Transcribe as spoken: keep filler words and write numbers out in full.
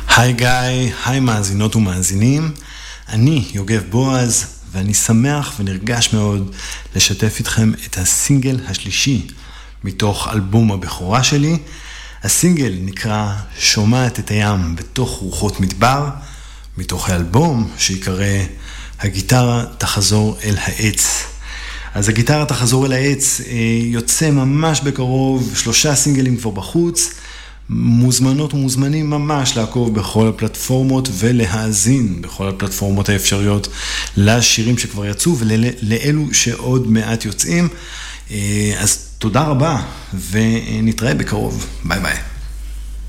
היי גיא, היי מאזינות ומאזינים, אני יוגב בועז ואני שמח ונרגש מאוד לשתף איתכם את הסינגל השלישי מתוך אלבום הבכורה שלי. הסינגל נקרא שומעת את הים בתוך רוחות מדבר, מתוך האלבום שיקרא הגיטרה תחזור אל העץ. אז הגיטרה תחזור אל העץ יוצא ממש בקרוב, שלושה סינגלים כבר בחוץ, מוזמנות ומוזמנים ממש לעקוב בכל הפלטפורמות ולהאזין בכל הפלטפורמות האפשריות לשירים שכבר יצאו ולאלו שעוד מעט יוצאים. אז תודה רבה ונתראה בקרוב, ביי ביי.